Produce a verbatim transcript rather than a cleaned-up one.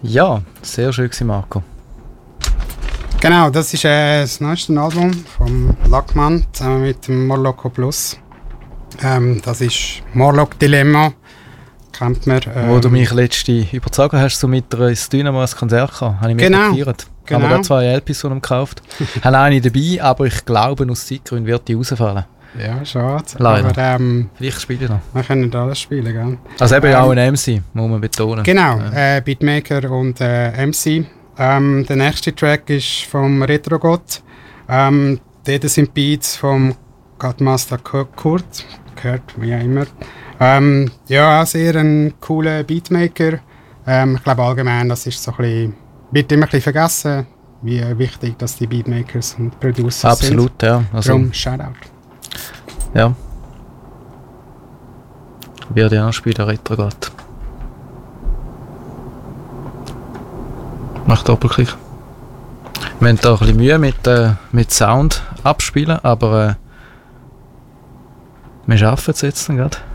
Ja, sehr schön gewesen, Marco. Genau, das ist äh, das neueste Album vom Lackmann zusammen mit dem Morloco Plus. Ähm, das ist Morlock Dilemma. Kennt man. Ähm, Wo du mich letzte überzeugt hast, so mit einer Dynamo ein Konzert gehabt, habe ich mich Genau, gefeiert. genau. Haben wir da zwei L Ps von ihm gekauft. Haben eine dabei, aber ich glaube, aus Zeitgründen wird die rausfallen. Ja, schade. Leider. Aber ähm, Vielleicht spiele ich noch. wir können nicht alles spielen, gell? Also eben Ähm, auch ein M C, muss man betonen. Genau, Ja. äh, Beatmaker und äh, M C. Ähm, der nächste Track ist vom Retrogott. Ähm, dort sind Beats vom Godmaster Kurt, Kurt, wie auch immer. Ähm, ja, auch sehr ein cooler Beatmaker. Ähm, ich glaube allgemein, das ist so ein bisschen, wird immer ein bisschen vergessen, wie wichtig dass die Beatmakers und Producer Absolut, sind. ja. Also, Darum Shoutout. ja. Werde ich auch spielen, Retrogott. Mach Doppelklick. Wir haben da ein bisschen Mühe mit, äh, mit Sound abspielen, aber äh, wir schaffen es jetzt gerade.